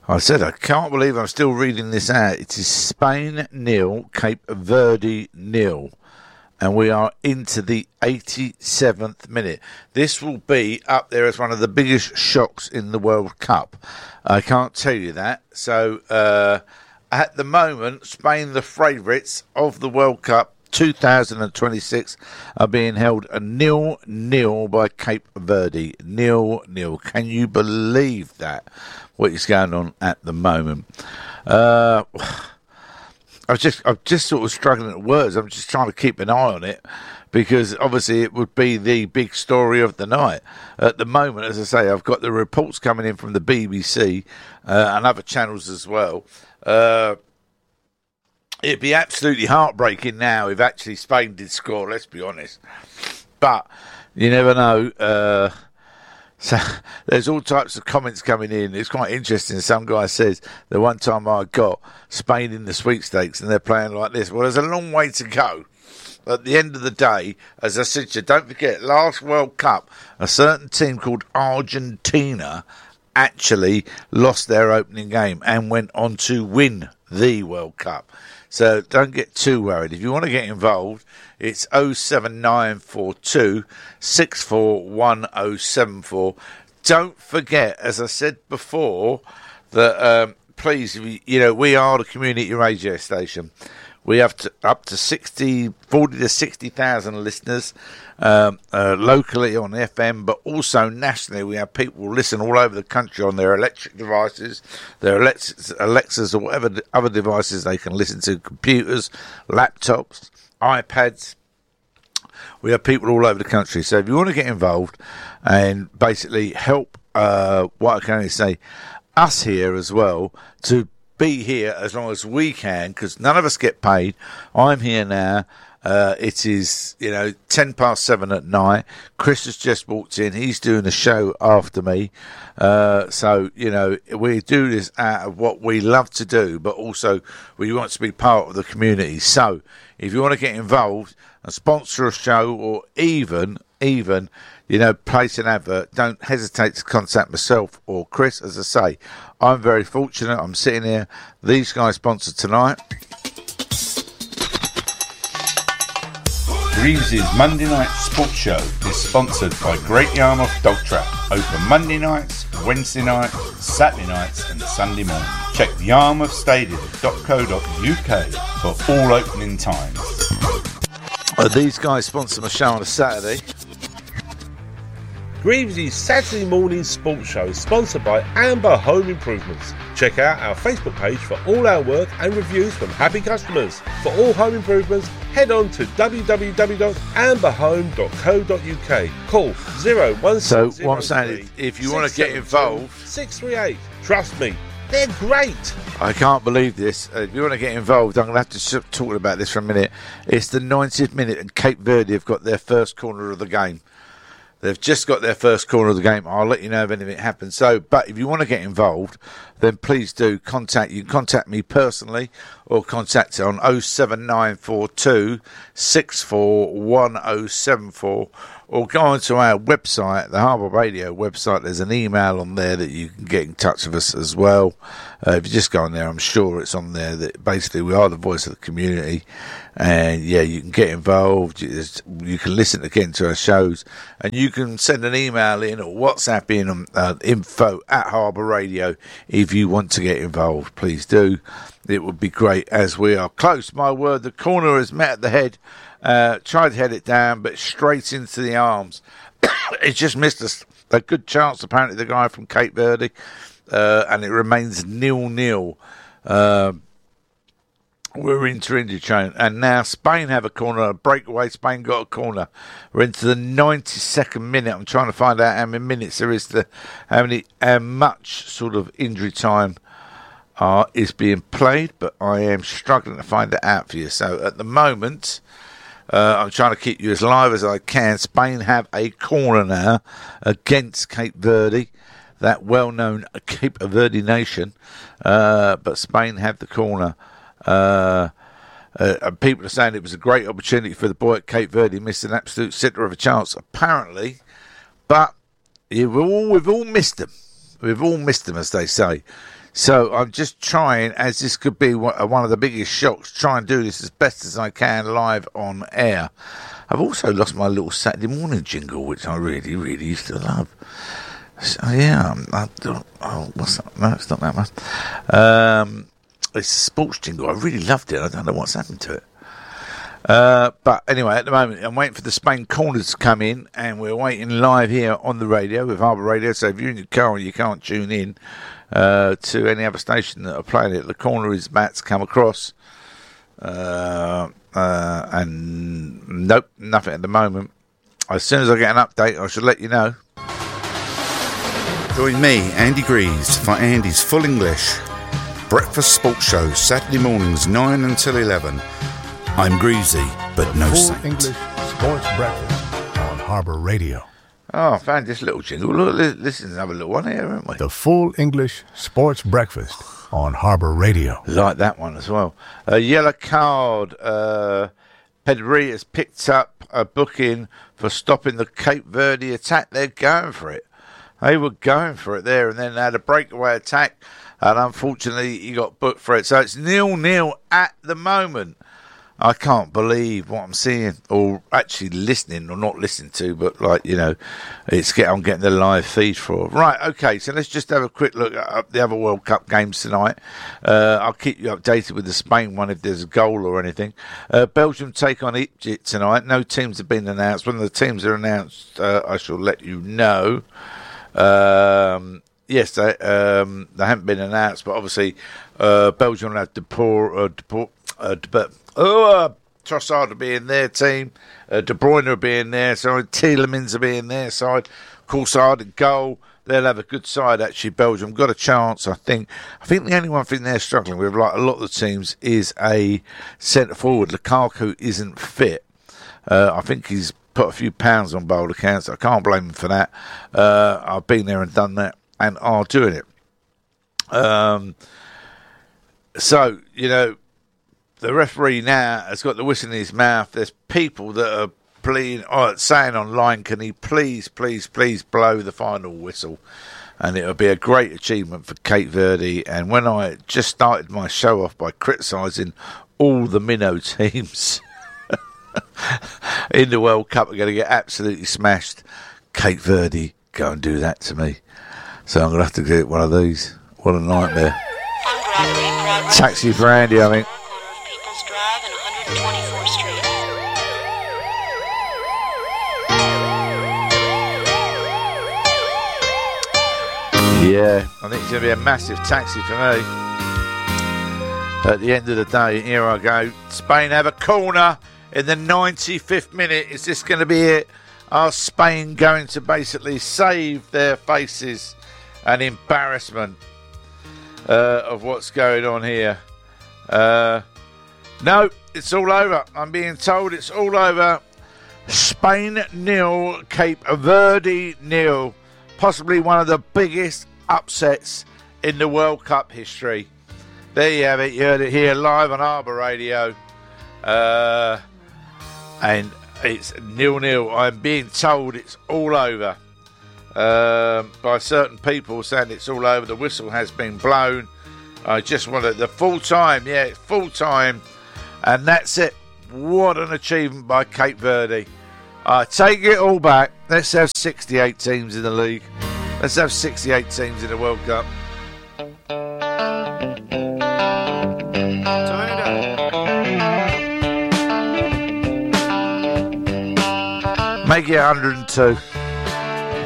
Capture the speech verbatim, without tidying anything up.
I said, I can't believe I'm still reading this out. It is Spain nil, Cape Verde nil. And we are into the eighty-seventh minute. This will be up there as one of the biggest shocks in the World Cup. I can't tell you that. So, uh, at the moment, Spain, the favourites of the World Cup two thousand twenty-six, are being held a nil-nil by Cape Verde. Nil-nil. Can you believe that? What is going on at the moment? Uh, I was just, I'm just sort of struggling at words. I'm just trying to keep an eye on it because obviously it would be the big story of the night. At the moment, as I say, I've got the reports coming in from the B B C uh, and other channels as well. Uh, it'd be absolutely heartbreaking now if actually Spain did score, let's be honest. But you never know. Uh, So there's all types of comments coming in. It's quite interesting. Some guy says the one time I got Spain in the sweepstakes and they're playing like this. Well, there's a long way to go. At the end of the day, as I said to you, don't forget, last World Cup, a certain team called Argentina actually lost their opening game and went on to win the World Cup. So don't get too worried. If you want to get involved, it's oh seven nine four two, six four one oh seven four. Don't forget, as I said before, that um, please, you know, we are the community radio station. We have to, up to sixty, forty to sixty thousand listeners um, uh, locally on F M, but also nationally. We have people listen all over the country on their electric devices, their Alexas, Alexas or whatever other devices they can listen to, computers, laptops, iPads. We have people all over the country. So if you want to get involved and basically help, uh, what I can only say, us here as well, to be here as long as we can, because none of us get paid. I'm here now. Uh, it is, you know, ten past seven at night. Chris has just walked in. He's doing a show after me. Uh, so, you know, we do this out of what we love to do, but also we want to be part of the community. So if you want to get involved and sponsor a show, or even, even, you know, place an advert, don't hesitate to contact myself or Chris. As I say, I'm very fortunate. I'm sitting here. These guys sponsor tonight. Greaves' Monday Night Sports Show is sponsored by Great Yarmouth Dog Trap. Open Monday nights, Wednesday nights, Saturday nights and Sunday morning. Check yarmouth stadium dot co dot uk for all opening times. Uh, these guys sponsor my show on a Saturday. Greaves' Saturday morning sports show is sponsored by Amber Home Improvements. Check out our Facebook page for all our work and reviews from happy customers. For all home improvements, head on to w w w dot amber home dot co dot uk. Call zero one six zero three. So what I'm saying is, if you want to get involved, six three eight. Trust me, they're great. I can't believe this. Uh, if you want to get involved, I'm going to have to sh- talk about this for a minute. It's the ninetieth minute and Cape Verde have got their first corner of the game. They've just got their first corner of the game. I'll let you know if anything happens. So, but if you want to get involved, then please do contact. You can contact me personally or contact it on oh seven nine four two, six four one oh seven four, or go onto our website, the Harbour Radio website. There's an email on there that you can get in touch with us as well. Uh, if you just go on there, I'm sure it's on there that basically we are the voice of the community. And yeah, you can get involved. You can listen again to our shows, and you can send an email in or WhatsApp in um, uh, info at Harbour Radio if you want to get involved. Please do. It would be great, as we are close. My word, the corner is met at the head. Uh, tried to head it down, but straight into the arms. It just missed us a good chance. Apparently, the guy from Cape Verde, uh, and it remains nil-nil. Uh, We're into injury chain, and now Spain have a corner, a breakaway. Spain got a corner. We're into the ninety-second minute. I'm trying to find out how many minutes there is, to how many, how much sort of injury time uh, is being played, but I am struggling to find it out for you. So at the moment, uh, I'm trying to keep you as live as I can. Spain have a corner now against Cape Verde, that well-known Cape Verde nation, uh, but Spain have the corner. Uh, uh, people are saying it was a great opportunity for the boy at Cape Verde. Missed an absolute sitter of a chance, apparently. But we've all, we've all missed them. We've all missed them, as they say. So I'm just trying, as this could be one of the biggest shocks, try and do this as best as I can live on air. I've also lost my little Saturday morning jingle, which I really, really used to love. So, yeah, I don't, oh, what's that? No, it's not that much. Um, it's a sports jingle. I really loved it. I don't know what's happened to it. Uh, but anyway, at the moment, I'm waiting for the Spain Corners to come in, and we're waiting live here on the radio with Harbour Radio. So if you're in your car and you can't tune in uh, to any other station that are playing it, the corner is about to come across. Uh, uh, and nope, nothing at the moment. As soon as I get an update, I shall let you know. Join me, Andy Greaves, for Andy's Full English Breakfast Sports Show, Saturday mornings, nine until eleven. I'm Greasy, but no Full saint. English Sports Breakfast on Harbour Radio. Oh, I found this little jingle. Look, this is another little one here, haven't we? The Full English Sports Breakfast on Harbour Radio. Like that one as well. A yellow card. Uh, Pedri has picked up a booking for stopping the Cape Verde attack. They're going for it. They were going for it there, and then they had a breakaway attack, and unfortunately he got booked for it. So it's nil-nil at the moment. I can't believe what I'm seeing, or actually listening, or not listening to, but like, you know, it's get I'm getting the live feed for. Right, okay, so let's just have a quick look at the other World Cup games tonight. Uh, I'll keep you updated with the Spain one if there's a goal or anything. Uh, Belgium take on Egypt tonight. No teams have been announced. When the teams are announced, uh, I shall let you know. Um, yes, they, um, they haven't been announced, but obviously uh, Belgium will have Depor, uh, Depor, uh, Depor, oh, uh, Trossard will be in their team, uh, De Bruyne will be in their side, Tielemans will be in their side, Coulthard at goal. They'll have a good side, actually. Belgium got a chance, I think. I think the only one thing they're struggling with, like a lot of the teams, is a centre forward. Lukaku isn't fit. Uh, I think he's put a few pounds on bold accounts. I can't blame him for that. Uh, I've been there and done that, and are doing it. Um, so, you know, the referee now has got the whistle in his mouth. There's people that are pleading, oh, saying online, can he please, please, please blow the final whistle? And it'll be a great achievement for Cape Verde. And when I just started my show off by criticising all the minnow teams in the World Cup are going to get absolutely smashed, Cape Verde go and do that to me. So I'm going to have to get one of these. What a nightmare. Taxi for Andy, I think. Yeah, I think it's going to be a massive taxi for me. At the end of the day, here I go. Spain have a corner in the ninety-fifth minute. Is this going to be it? Are Spain going to basically save their faces and embarrassment uh, of what's going on here? Uh, no, it's all over. I'm being told it's all over. Spain nil, Cape Verde nil. Possibly one of the biggest upsets in the World Cup history. There you have it. You heard it here live on Harbour Radio. Uh, and it's nil-nil. I'm being told it's all over um, by certain people saying it's all over. The whistle has been blown. I just wanted the full time. Yeah, it's full time. And that's it. What an achievement by Cape Verde. I take it all back. Let's have sixty-eight teams in the league. Let's have sixty-eight teams in the World Cup. Turn it up. Make it one hundred and two.